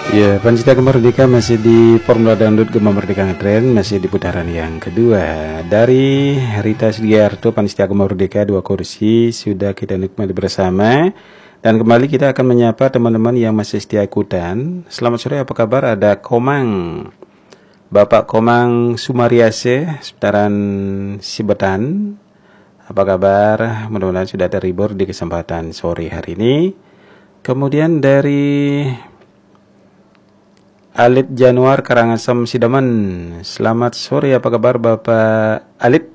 Ya, Pancita Gema Merdeka masih di Formula Dangdut Gema Merdeka Ngetrend, masih di putaran yang kedua. Dari Rita Sugiarto, Pancita Gema Merdeka 2 kursi sudah kita nikmati bersama. Dan kembali kita akan menyapa teman-teman yang masih setia ikutan. Selamat sore, apa kabar? Ada Komang, Bapak Komang Sumariase, seputaran Sibetan. Apa kabar? Mudah-mudahan sudah terhibur di kesempatan sore hari ini. Kemudian dari Alit Januar Karangasem Sidaman. Selamat sore, apa kabar Bapak Alit?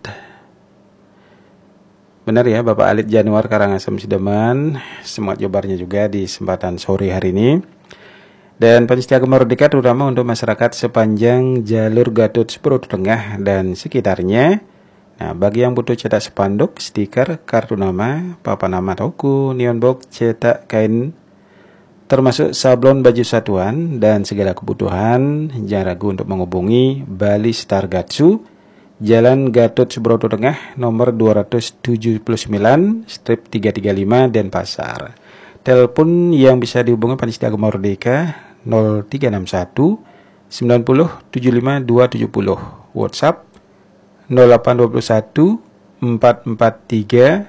Benar ya, Bapak Alit Januar Karangasem Sidaman. Semangat jabarnya juga di kesempatan sore hari ini. Dan Pancita Gema Merdeka terutama untuk masyarakat sepanjang jalur Gatot Subroto Tengah dan sekitarnya. Nah, bagi yang butuh cetak spanduk, stiker, kartu nama, papan nama toko, neon box, cetak kain, termasuk sablon baju satuan dan segala kebutuhan, jangan ragu untuk menghubungi Bali Star Gatsu, Jalan Gatot Subroto Tengah, nomor 279, strip 335 Denpasar. Telepon yang bisa dihubungi Pancita Gema Merdeka 0361 90 75 270. WhatsApp 0821 443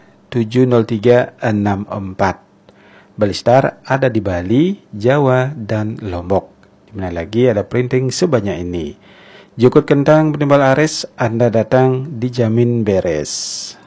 70364. Bali Star ada di Bali, Jawa, dan Lombok. Dimana lagi ada printing sebanyak ini. Jukut kentang penimbal ares, Anda datang dijamin beres.